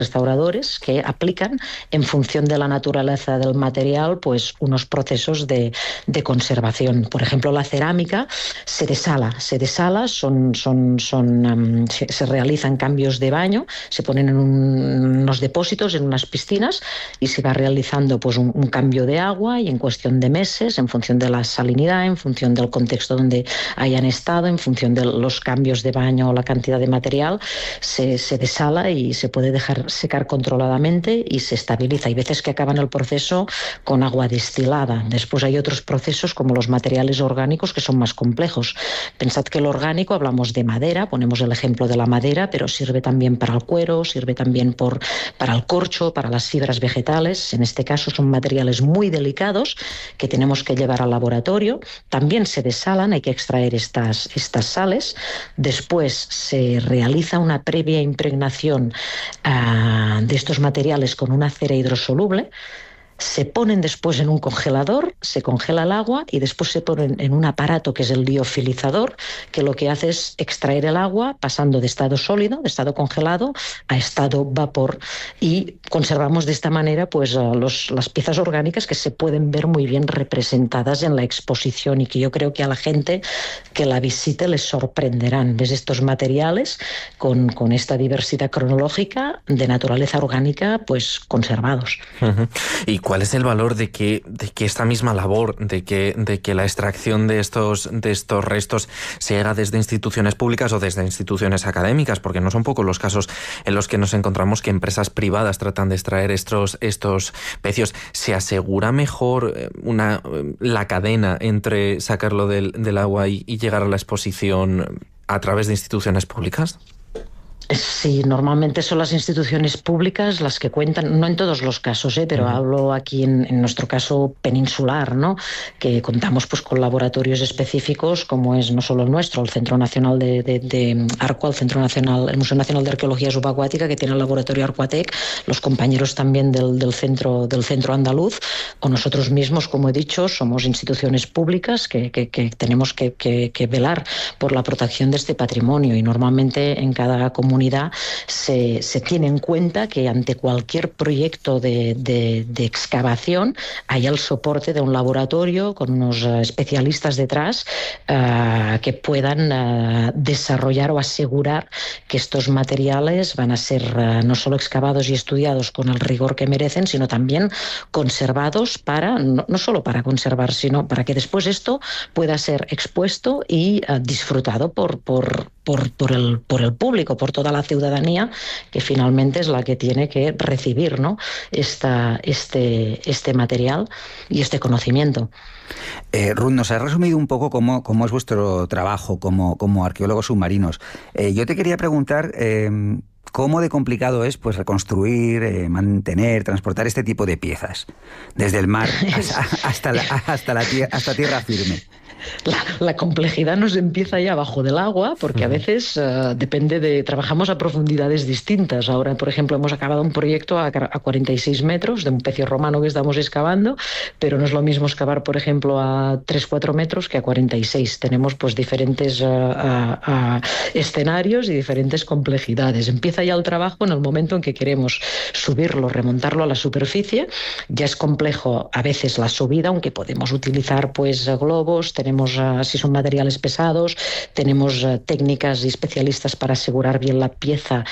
restauradores que aplican en función de la naturaleza del material pues unos procesos de conservación. Por ejemplo, la cerámica se desala, se realizan cambios de baño, se ponen en unos depósitos, en unas piscinas y se va realizando pues un cambio de agua y en cuestión de meses, en función de la salinidad, en función del contexto donde hayan estado, en función de los cambios de baño o la cantidad de material, se desala y se puede dejar secar controladamente y se estabiliza. Hay veces que acaban el proceso con agua destilada. Después hay otros procesos como los materiales orgánicos que son más complejos. Pensad que el orgánico, hablamos de madera, ponemos el ejemplo de la madera, pero sirve también para el cuero, sirve también para el corcho, para las fibras vegetales. En este caso son materiales muy delicados que tenemos que llevar al laboratorio. También se desalan, hay que extraer estas sales. Después se realiza una previa impregnación de estos materiales con una cera hidrosoluble. Se ponen después en un congelador, se congela el agua y después se ponen en un aparato que es el liofilizador, que lo que hace es extraer el agua pasando de estado sólido, de estado congelado, a estado vapor y conservamos de esta manera pues las piezas orgánicas que se pueden ver muy bien representadas en la exposición y que yo creo que a la gente que la visite les sorprenderán. Ves estos materiales con esta diversidad cronológica de naturaleza orgánica pues conservados. Uh-huh. ¿Y cuál es el valor de que esta misma labor, de que la extracción de estos restos se haga desde instituciones públicas o desde instituciones académicas? Porque no son pocos los casos en los que nos encontramos que empresas privadas tratan de extraer estos pecios. ¿Se asegura mejor la cadena entre sacarlo del agua y llegar a la exposición a través de instituciones públicas? Sí, normalmente son las instituciones públicas las que cuentan, no en todos los casos, pero hablo aquí en nuestro caso peninsular, ¿no? Que contamos pues con laboratorios específicos como es no solo el nuestro, el Centro Nacional de Arcua, el Museo Nacional de Arqueología Subacuática, que tiene el laboratorio Arcuatec, los compañeros también del centro andaluz, o nosotros mismos, como he dicho, somos instituciones públicas que tenemos que velar por la protección de este patrimonio y normalmente en cada comunidad se tiene en cuenta que ante cualquier proyecto de excavación haya el soporte de un laboratorio con unos especialistas detrás que puedan desarrollar o asegurar que estos materiales van a ser no solo excavados y estudiados con el rigor que merecen, sino también conservados no solo para conservar, sino para que después esto pueda ser expuesto y disfrutado por el público, por toda la ciudadanía, que finalmente es la que tiene que recibir, ¿no? este material y este conocimiento. Ruth, nos has resumido un poco cómo es vuestro trabajo como arqueólogos submarinos. Yo te quería preguntar cómo de complicado es pues reconstruir, mantener, transportar este tipo de piezas desde el mar hasta tierra firme. La complejidad nos empieza ya abajo del agua, porque a veces trabajamos a profundidades distintas. Ahora, por ejemplo, hemos acabado un proyecto a 46 metros de un pecio romano que estamos excavando, pero no es lo mismo excavar, por ejemplo, a 3-4 metros que a 46. Tenemos pues diferentes escenarios y diferentes complejidades. Empieza ya el trabajo en el momento en que queremos subirlo, remontarlo a la superficie. Ya es complejo a veces la subida, aunque podemos utilizar pues globos, si son materiales pesados, tenemos técnicas y especialistas para asegurar bien la pieza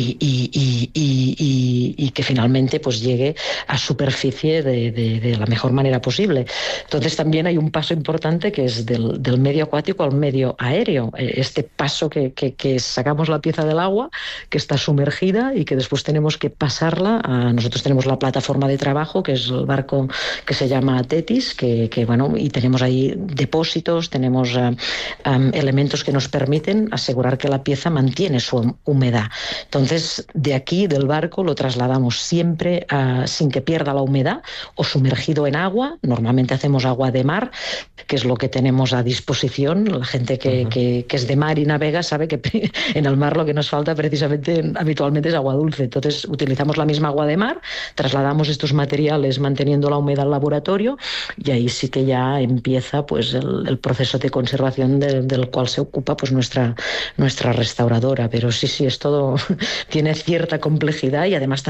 y que finalmente pues llegue a superficie de la mejor manera posible. Entonces también hay un paso importante que es del medio acuático al medio aéreo. Este paso que sacamos la pieza del agua, que está sumergida y que después tenemos que pasarla nosotros tenemos la plataforma de trabajo, que es el barco que se llama Tetis, y tenemos ahí depósitos, tenemos elementos que nos permiten asegurar que la pieza mantiene su humedad. Entonces, de aquí, del barco, lo trasladamos trasladamos siempre sin que pierda la humedad o sumergido en agua. Normalmente hacemos agua de mar, que es lo que tenemos a disposición. La gente que es de mar y navega sabe que en el mar lo que nos falta precisamente habitualmente es agua dulce. Entonces utilizamos la misma agua de mar, trasladamos estos materiales manteniendo la humedad al laboratorio y ahí sí que ya empieza pues el proceso de conservación del cual se ocupa pues nuestra restauradora. Pero sí, es todo, tiene cierta complejidad y además